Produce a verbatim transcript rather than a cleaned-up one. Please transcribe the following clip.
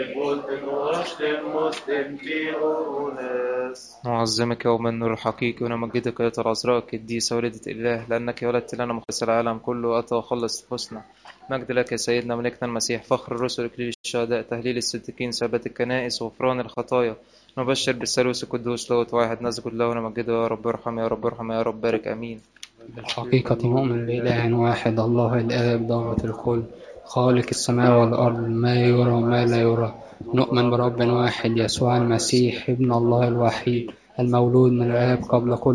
wollten واشتم مسلم في أونس. نعظمك يوم النور الحقيقي ونمجدك يا العذراء القديسة والدة الله، لأنك ولدت لنا مخلص العالم كله وأتى وخلص نفوسنا. مجد لك يا سيدنا ملكنا المسيح، فخر الرسل، إكليل الشهداء، تهليل الصديقين، ثبات الكنائس، وغفران الخطايا. نبشر بالثالوث القدوس لوط واحد، نسجد له ونمجده. يا رب ارحم، يا رب ارحم، يا رب بارك، آمين. بالحقيقة مؤمن بإله واحد الله الآب ضابط الكل، خالق السماء والأرض، ما يرى وما لا يرى. نؤمن برب واحد يسوع المسيح ابن الله الوحيد، المولود من الآب قبل كل